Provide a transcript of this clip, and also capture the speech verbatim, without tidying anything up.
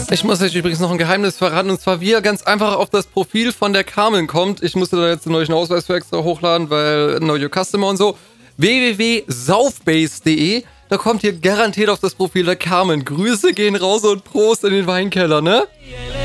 Ich muss euch übrigens noch ein Geheimnis verraten, und zwar wie ihr ganz einfach auf das Profil von der Carmen kommt. Ich musste da jetzt einen neuen Ausweis für extra hochladen, weil Know Your Customer und so. w w w punkt saufbase punkt de, da kommt ihr garantiert auf das Profil der Carmen. Grüße gehen raus und Prost in den Weinkeller, ne?